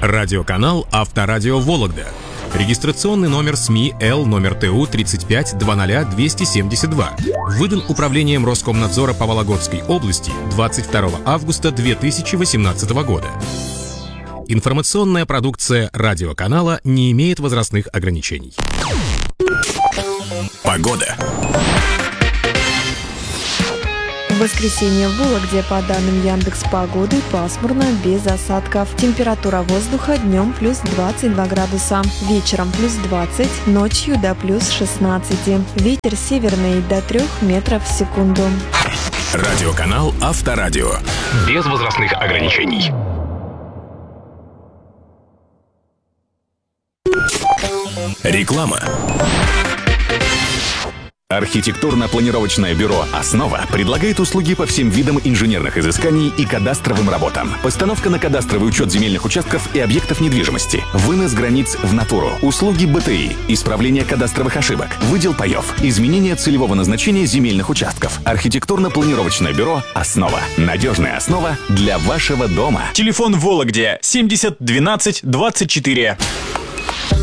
Радиоканал «Авторадио Вологда». Регистрационный номер СМИ Л номер ТУ 3520272. Выдан Управлением Роскомнадзора по Вологодской области 22 августа 2018 года. Информационная продукция радиоканала не имеет возрастных ограничений. Погода. В воскресенье в Вологде, по данным Яндекс.Погоды, пасмурно, без осадков. Температура воздуха днем плюс 22 градуса, вечером плюс 20, ночью до плюс 16. Ветер северный до 3 метров в секунду. Радиоканал «Авторадио». Без возрастных ограничений. Реклама. Архитектурно-планировочное бюро «Основа» предлагает услуги по всем видам инженерных изысканий и кадастровым работам. Постановка на кадастровый учет земельных участков и объектов недвижимости, вынос границ в натуру, услуги БТИ, исправление кадастровых ошибок, выдел паев, изменение целевого назначения земельных участков. Архитектурно-планировочное бюро «Основа». Надежная основа для вашего дома. Телефон в Вологде 70 12 24.